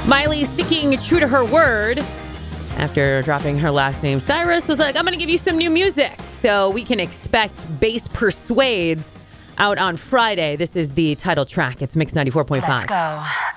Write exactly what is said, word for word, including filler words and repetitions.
Miley, sticking true to her word after dropping her last name, Cyrus was like, I'm going to give you some new music. So we can expect Bass Persuades out on Friday. This is the title track. It's Mix ninety-four point five. Let's go.